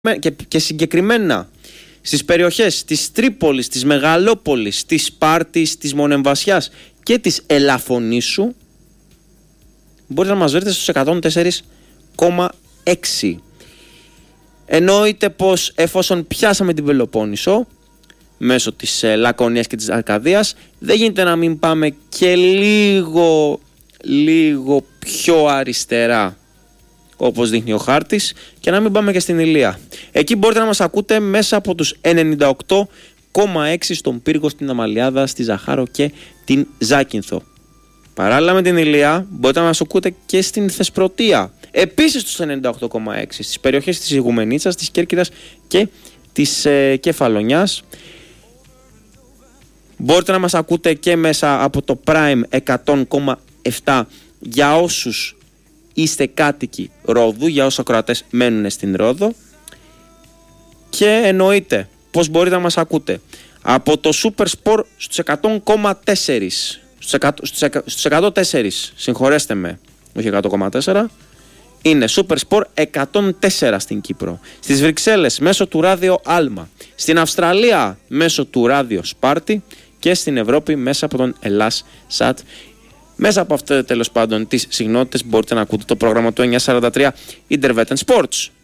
και συγκεκριμένα στις περιοχές της Τρίπολης, της Μεγαλόπολης, της Σπάρτης, της Μονεμβασιάς και της Ελαφωνήσου, μπορείτε να μας βρείτε στους 104,6. Εννοείται πως εφόσον πιάσαμε την Πελοπόννησο μέσω της Λακωνίας και της Αρκαδίας, δεν γίνεται να μην πάμε και λίγο πιο αριστερά, όπως δείχνει ο χάρτης, και να μην πάμε και στην Ηλία. Εκεί μπορείτε να μας ακούτε μέσα από τους 98,6 στον Πύργο, στην Αμαλιάδα, στη Ζαχάρο και την Ζάκυνθο. Παράλληλα με την Ηλία μπορείτε να μας ακούτε και στην Θεσπρωτεία, επίσης στους 98,6, στις περιοχές της Ιγουμενίτσας, της Κέρκυρας και της Κεφαλονιάς. Μπορείτε να μας ακούτε και μέσα από το Prime 100,7 για όσους είστε κάτοικοι Ρόδου, για όσους ακροατές μένουν στην Ρόδο. Και εννοείται πως μπορείτε να μας ακούτε από το Super Sport στους 100,4, στους 104, συγχωρέστε με, όχι 100,4, είναι Super Sport 104 στην Κύπρο, στις Βρυξέλλες μέσω του ράδιο Άλμα, στην Αυστραλία μέσω του ράδιο Σπάρτη και στην Ευρώπη μέσα από τον Ελλάς Σατ. Μέσα από αυτές τέλος πάντων τις συγνότητες μπορείτε να ακούτε το πρόγραμμα του 943 Intervet Sports.